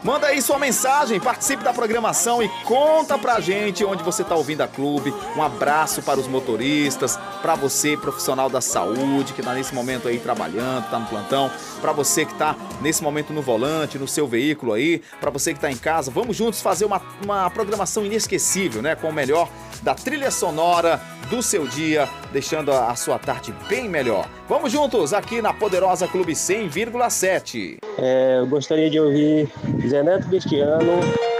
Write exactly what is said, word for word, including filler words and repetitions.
Manda aí sua mensagem, participe da programação e conta pra gente onde você tá ouvindo a Clube. Um abraço para os motoristas, pra você, profissional da saúde, que tá nesse momento aí trabalhando, tá no plantão, pra você que tá nesse momento no volante, no seu veículo aí, pra você que tá em casa. Vamos juntos fazer uma, uma programação inesquecível, né? Com o melhor da trilha sonora do seu dia, deixando a, a sua tarde bem melhor. Vamos juntos aqui na Poderosa Clube cem vírgula sete. É, eu gostaria de ouvir Zé Neto Cristiano,